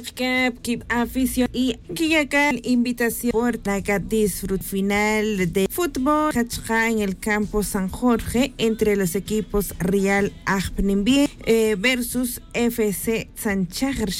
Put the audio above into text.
que afición y que acá invitación por la disfrute final de fútbol en el campo San Jorge entre los equipos Real Ajpnimbi versus FC Sanchagr